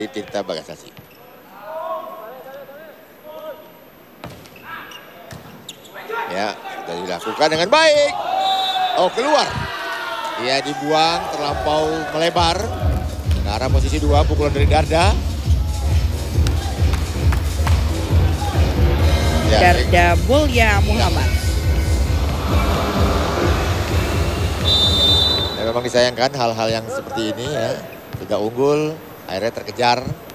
di Tirta Bagasasi. Ya, sudah dilakukan dengan baik. Oh, keluar. Dia dibuang terlampau melebar ke arah posisi 2, pukulan dari Darda. Ya, Darda Mulya Muhammad. Ya, memang disayangkan hal-hal yang seperti ini ya. Sudah unggul, akhirnya terkejar.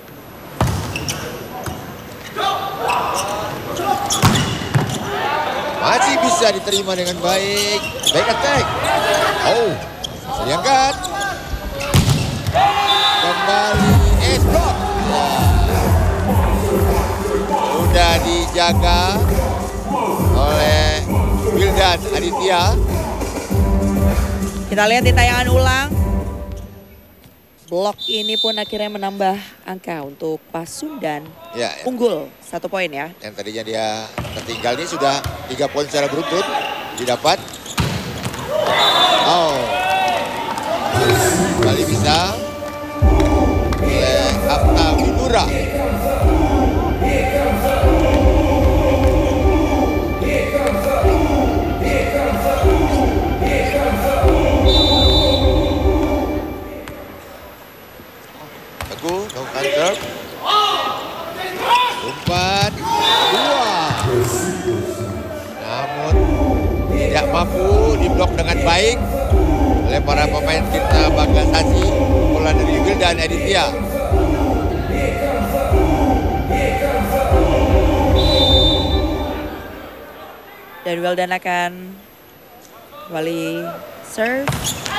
Masih bisa diterima dengan baik. Baik attack. Oh, sayangkan. Kembali block. Sudah dijaga oleh Wildan Aditya. Kita lihat di tayangan ulang. Blok ini pun akhirnya menambah angka untuk Pasundan. Ya, Unggul 1 poin ya. yang tadinya dia tertinggal ini sudah 3 poin secara beruntun didapat. Oh, kembali bisa oleh Apta Winura. Teguh, no counter. Umpan kedua. Namun tidak mampu diblok dengan baik oleh para pemain Tirta Bagasasi. Pukulan dari Wildan Aditya. Dan Wildan akan kembali serve.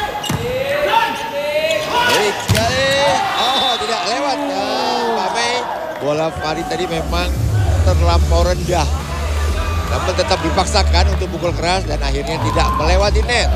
Baik sekali. Oh, tidak lewat. Mbak Mei. Bola Farid tadi memang terlampau rendah. Namun tetap dipaksakan untuk pukul keras dan akhirnya tidak melewati net.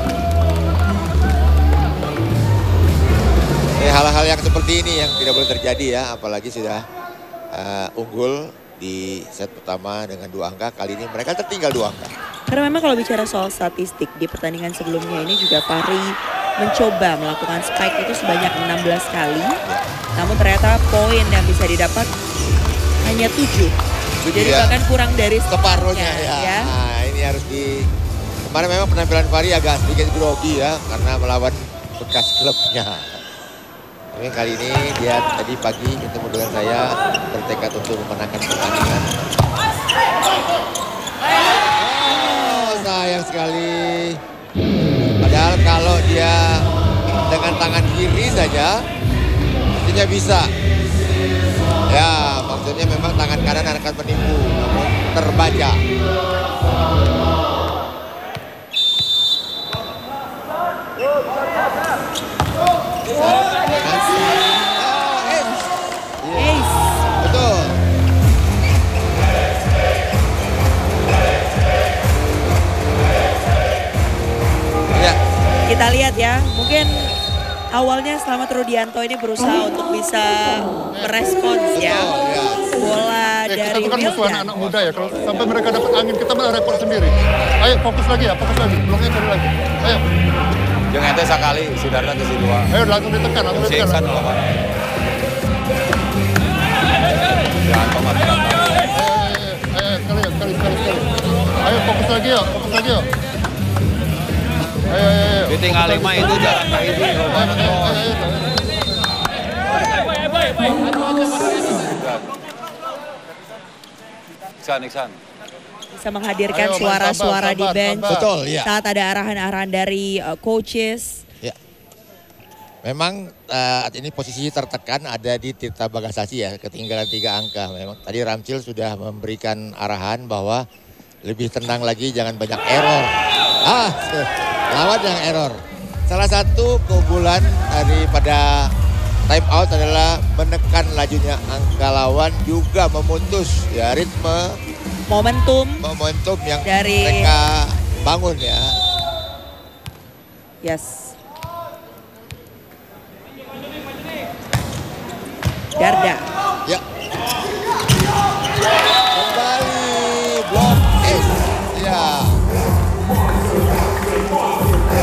Hal-hal yang seperti ini yang tidak boleh terjadi ya. Apalagi sudah unggul di set pertama dengan 2 angka. Kali ini mereka tertinggal 2 angka. Karena memang kalau bicara soal statistik di pertandingan sebelumnya ini juga Fahri mencoba melakukan spike itu sebanyak 16 kali. Ya. Namun ternyata poin yang bisa didapat hanya 7. Jadi ya, bahkan kurang dari separuhnya ya. Ya. Nah, ini harus di... Kemarin memang penampilan Fahri agak sedikit grogi ya. Karena melawan bekas klubnya. Tapi kali ini dia tadi pagi ketemu dengan saya bertekad untuk memenangkan pertandingan. Oh, sayang sekali. Padahal kalau dia dengan tangan kiri saja, mestinya bisa. Ya, maksudnya memang tangan kanan akan menipu, namun terbaca. Ace. Betul. Ya. Kita lihat ya, mungkin awalnya Slamet Rudianto ini berusaha untuk bisa merespons ya bola kita dari itu kan musuh Wildan. anak-anak muda ya, kalau sampai mereka dapat angin kita malah repot sendiri. Ayo fokus lagi ya, fokus lagi, bloknya cari lagi. Ayo. Yang ente sekali, Sudarna ke dua. Ayo langsung ditekan, langsung ditekan. Siksan lawan. Ya, tomat. Ayo, sekali. Ayo fokus lagi ya, fokus lagi ya. Ayo. Ditinggal 5 itu jalan kayak ini. Iksan. Bisa menghadirkan Ayo, suara-suara di sabar. bench Betul, ya. saat ada arahan-arahan dari coaches. Ya. Memang ini posisi tertekan ada di Tirta Bagasasi ya, ketinggalan 3 angka. Memang tadi Ramcil sudah memberikan arahan bahwa lebih tenang lagi, jangan banyak error. Lawan yang error. Salah satu keunggulan daripada time out adalah menekan lajunya angka lawan, juga memutus ya ritme Momentum yang dari mereka bangun ya. Yes. Darda.